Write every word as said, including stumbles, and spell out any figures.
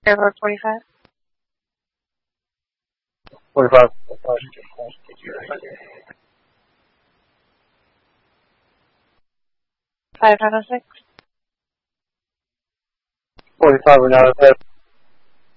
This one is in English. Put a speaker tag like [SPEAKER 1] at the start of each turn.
[SPEAKER 1] Airport forty-five.
[SPEAKER 2] forty-five.
[SPEAKER 1] Five out of six.
[SPEAKER 2] forty-five, we're not at that.